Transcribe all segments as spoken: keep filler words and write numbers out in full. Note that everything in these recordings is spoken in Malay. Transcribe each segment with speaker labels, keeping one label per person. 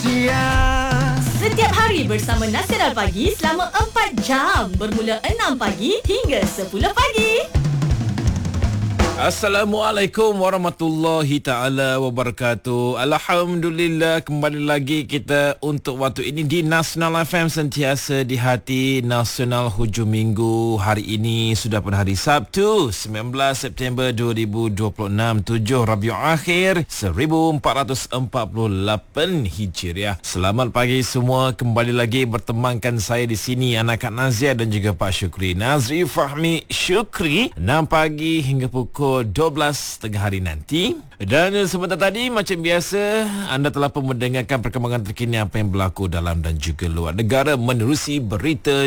Speaker 1: Rahsia.
Speaker 2: Setiap hari bersama Nasional Pagi selama empat jam bermula enam pagi hingga sepuluh pagi.
Speaker 3: Assalamualaikum warahmatullahi ta'ala wabarakatuh. Alhamdulillah, kembali lagi kita untuk waktu ini di Nasional F M, sentiasa di hati Nasional hujung minggu. Hari ini sudah pada hari Sabtu, sembilan belas September dua ribu dua puluh enam, tujuh Rabiul Akhir seribu empat ratus empat puluh lapan Hijriah. Selamat pagi semua, kembali lagi bertemankan saya di sini, anak Kak Nazia dan juga Pak Syukri, Nazri Fahmi Syukri, enam pagi hingga pukul dua belas tengah hari nanti. Dan sebentar tadi, macam biasa, anda telah pun mendengarkan perkembangan terkini apa yang berlaku dalam dan juga luar negara menerusi berita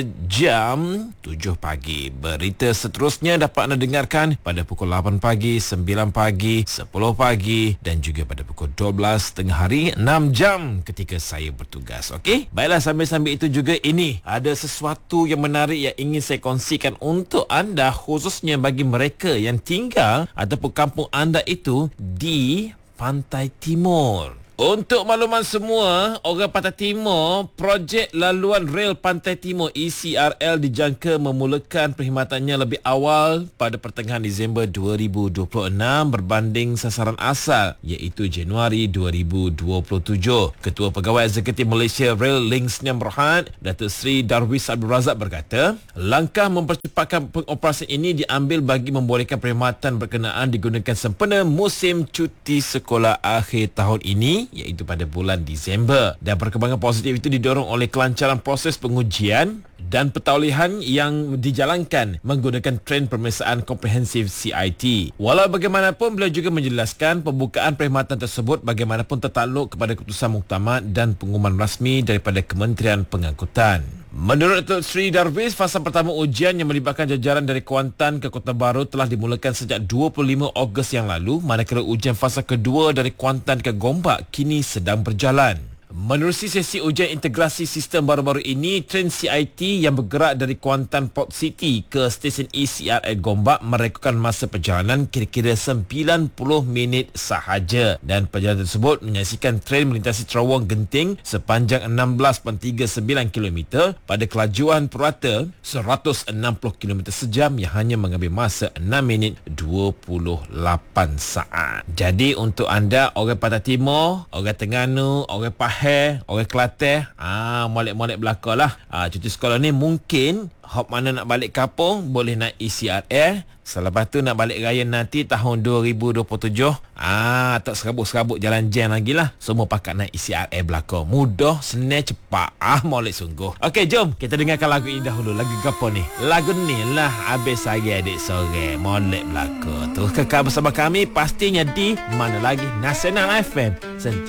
Speaker 3: jam tujuh pagi. Berita seterusnya dapat anda dengarkan pada pukul lapan pagi, sembilan pagi, sepuluh pagi dan juga pada pukul dua belas tengah hari, enam jam ketika saya bertugas. Okey? Baiklah, sambil-sambil itu juga ini ada sesuatu yang menarik yang ingin saya kongsikan untuk anda, khususnya bagi mereka yang tinggal ataupun kampung anda itu di Pantai Timur. Untuk makluman semua, orang Pantai Timur, projek laluan rel Pantai Timur E C R L dijangka memulakan perkhidmatannya lebih awal pada pertengahan Disember dua ribu dua puluh enam berbanding sasaran asal iaitu Januari dua ribu dua puluh tujuh. Ketua Pegawai Eksekutif Malaysia Rail Links Sdn Bhd, Datuk Seri Darwis Abdul Razak berkata, langkah mempercepatkan pengoperasian ini diambil bagi membolehkan perkhidmatan berkenaan digunakan sempena musim cuti sekolah akhir tahun ini, iaitu pada bulan Disember. Dan perkembangan positif itu didorong oleh kelancaran proses pengujian dan pentaulihan yang dijalankan menggunakan trend pemeriksaan komprehensif C I T. Walau bagaimanapun, beliau juga menjelaskan pembukaan perkhidmatan tersebut bagaimanapun tertakluk kepada keputusan muktamad dan pengumuman rasmi daripada Kementerian Pengangkutan. Menurut Datuk Seri Darwis, fasa pertama ujian yang melibatkan jajaran dari Kuantan ke Kota Baru telah dimulakan sejak dua puluh lima Ogos yang lalu, manakala ujian fasa kedua dari Kuantan ke Gombak kini sedang berjalan. Menerusi sesi ujian integrasi sistem baru-baru ini, train C I T yang bergerak dari Kuantan Port City ke stesen E C R L Gombak merekukan masa perjalanan kira-kira sembilan puluh minit sahaja, dan perjalanan tersebut menyaksikan train melintasi terowong genting sepanjang enam belas perpuluhan tiga sembilan kilometer pada kelajuan purata seratus enam puluh kilometer sejam yang hanya mengambil masa enam minit dua puluh lapan saat. Jadi untuk anda orang Pantai Timur, orang Terengganu, orang Pahang, orang Kelantan, ah, molek-molek belakang lah. Ah, cuti sekolah ni mungkin hop mana nak balik kampung boleh naik E C R L. Selepas tu nak balik raya nanti tahun dua ribu dua puluh tujuh, ah, tak serabut-serabut jalan jam lagi lah. Semua pakat naik E C R L belakang. Mudah, senang, cepat. Ah, molek sungguh. Okey, jom kita dengarkan lagu ini dahulu. Lagu apa ni? Lagu ni lah Habis Hari Adik Sore. Molek belakang tu. Kekal bersama kami pastinya di mana lagi? Nasional F M.